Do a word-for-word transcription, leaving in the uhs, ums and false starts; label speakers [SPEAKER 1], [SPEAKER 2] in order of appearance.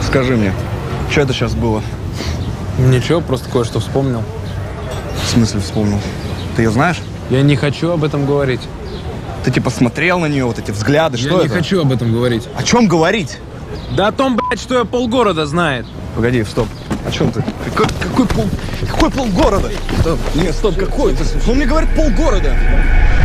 [SPEAKER 1] Скажи мне, что это сейчас было?
[SPEAKER 2] Ничего, просто кое-что вспомнил.
[SPEAKER 1] В смысле вспомнил? Ты ее знаешь?
[SPEAKER 2] Я не хочу об этом говорить.
[SPEAKER 1] Ты типа смотрел на нее, вот эти взгляды,
[SPEAKER 2] я
[SPEAKER 1] что
[SPEAKER 2] не
[SPEAKER 1] это?
[SPEAKER 2] хочу об этом говорить.
[SPEAKER 1] О чем говорить?
[SPEAKER 2] Да о том, блядь, что я полгорода знает.
[SPEAKER 1] Погоди, стоп. О чем ты? Какой, какой пол... Какой полгорода? Стоп. Нет, стоп, какой? Он мне говорит полгорода.